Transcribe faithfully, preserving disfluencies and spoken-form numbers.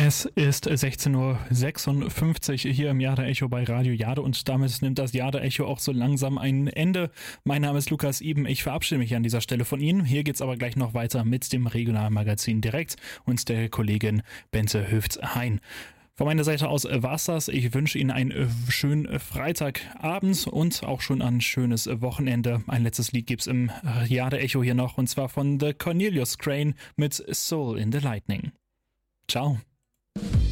Es ist sechzehn Uhr sechsundfünfzig hier im Jade Echo bei Radio Jade und damit nimmt das Jade Echo auch so langsam ein Ende. Mein Name ist Lukas Iben, ich verabschiede mich an dieser Stelle von Ihnen. Hier geht's aber gleich noch weiter mit dem Regionalmagazin direkt und der Kollegin Bente Hüft-Hein. Von meiner Seite aus war's das. Ich wünsche Ihnen einen schönen Freitagabend und auch schon ein schönes Wochenende. Ein letztes Lied gibt's im Jade Echo hier noch und zwar von The Cornelius Crane mit Soul in the Lightning. Ciao.